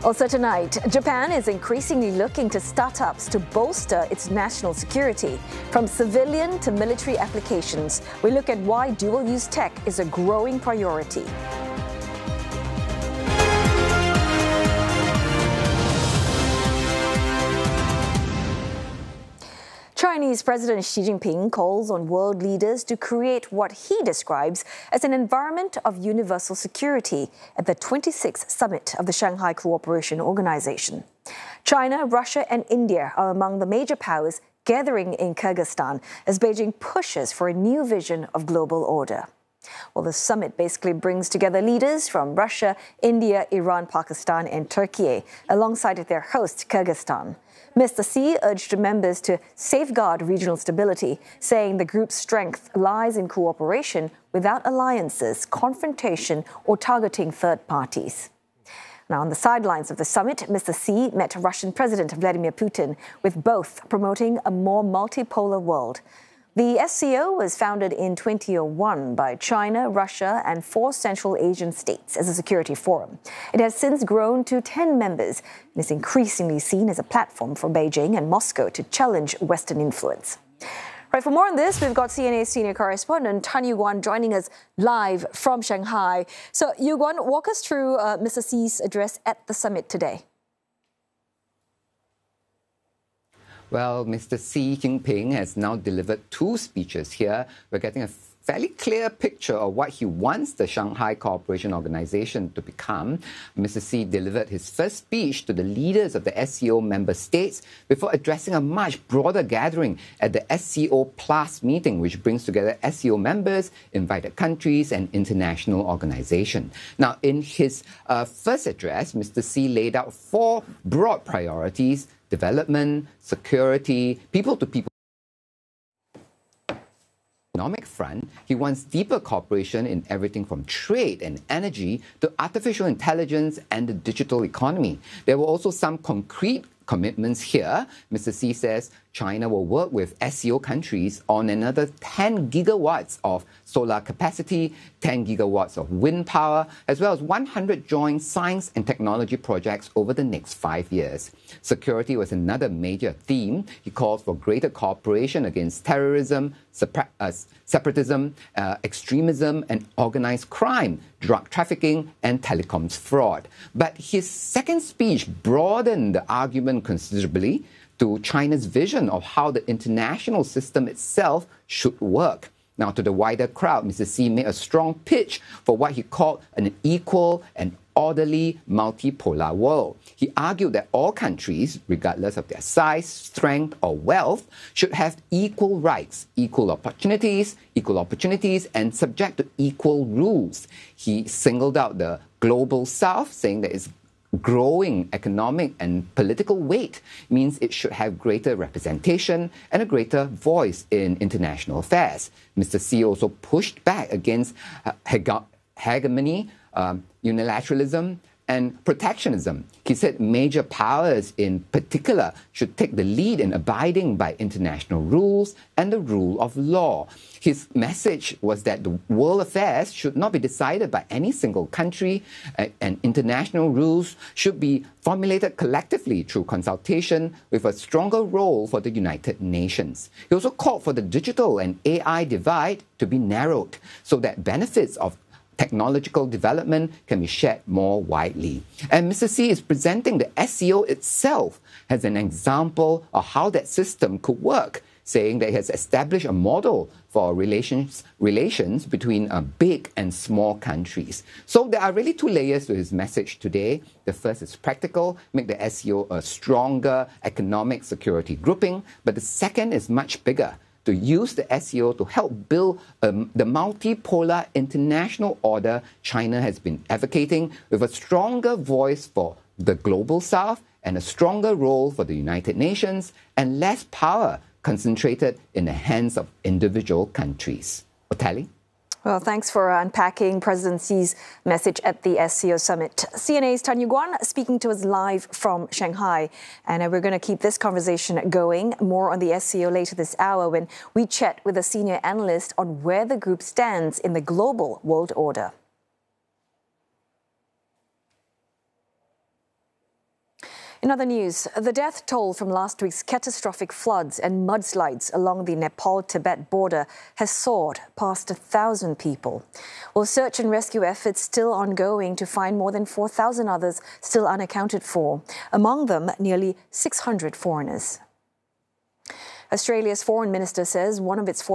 Also tonight, Japan is increasingly looking to startups to bolster its national security. From civilian to military applications, we look at why dual-use tech is a growing priority. Chinese President Xi Jinping calls on world leaders to create what he describes as an environment of universal security at the 26th summit of the Shanghai Cooperation Organization. China, Russia and India are among the major powers gathering in Kyrgyzstan as Beijing pushes for a new vision of global order. Well, the summit basically brings together leaders from Russia, India, Iran, Pakistan and Turkey, alongside their host, Kyrgyzstan. Mr. Xi urged members to safeguard regional stability, saying the group's strength lies in cooperation without alliances, confrontation or targeting third parties. Now, on the sidelines of the summit, Mr. Xi met Russian President Vladimir Putin, with both promoting a more multipolar world. The SCO was founded in 2001 by China, Russia and 4 Central Asian states as a security forum. It has since grown to 10 members and is increasingly seen as a platform for Beijing and Moscow to challenge Western influence. Right, for more on this, we've got CNA senior correspondent Tan Yuguan joining us live from Shanghai. So, Yuguan, walk us through Mr. Xi's address at the summit today. Well, Mr. Xi Jinping has now delivered 2 speeches here. We're getting a fairly clear picture of what he wants the Shanghai Cooperation Organization to become. Mr. Xi delivered his first speech to the leaders of the SCO member states before addressing a much broader gathering at the SCO Plus meeting, which brings together SCO members, invited countries, and international organizations. Now, in his first address, Mr. Xi laid out 4 broad priorities: development, security, people-to-people economic front. He wants deeper cooperation in everything from trade and energy to artificial intelligence and the digital economy. There were also some concrete commitments here. Mr. Xi says China will work with SCO countries on another 10 gigawatts of solar capacity, 10 gigawatts of wind power, as well as 100 joint science and technology projects over the next 5 years. Security was another major theme. He calls for greater cooperation against terrorism, separatism, extremism, and organized crime, drug trafficking, and telecoms fraud. But his second speech broadened the argument considerably to China's vision of how the international system itself should work. Now, to the wider crowd, Mr. Xi made a strong pitch for what he called an equal and orderly multipolar world. He argued that all countries, regardless of their size, strength, or wealth, should have equal rights, equal opportunities, and subject to equal rules. He singled out the global south, saying that its growing economic and political weight means it should have greater representation and a greater voice in international affairs. Mr. Xi also pushed back against hegemony, unilateralism, and protectionism. He said major powers in particular should take the lead in abiding by international rules and the rule of law. His message was that the world affairs should not be decided by any single country, and international rules should be formulated collectively through consultation with a stronger role for the United Nations. He also called for the digital and AI divide to be narrowed so that benefits of technological development can be shared more widely. And Mr. Xi is presenting the SCO itself as an example of how that system could work, saying that he has established a model for relations between big and small countries. So there are really 2 layers to his message today. The first is practical, make the SCO a stronger economic security grouping, but the second is much bigger, to use the SCO to help build the multipolar international order China has been advocating, with a stronger voice for the global south and a stronger role for the United Nations, and less power concentrated in the hands of individual countries. Otali? Well, thanks for unpacking President Xi's message at the SCO summit. CNA's Tan Yuguan speaking to us live from Shanghai. And we're going to keep this conversation going. More on the SCO later this hour when we chat with a senior analyst on where the group stands in the global world order. In other news, the death toll from last week's catastrophic floods and mudslides along the Nepal-Tibet border has soared past 1,000 people. While search and rescue efforts still ongoing to find more than 4,000 others still unaccounted for, among them nearly 600 foreigners. Australia's foreign minister says one of its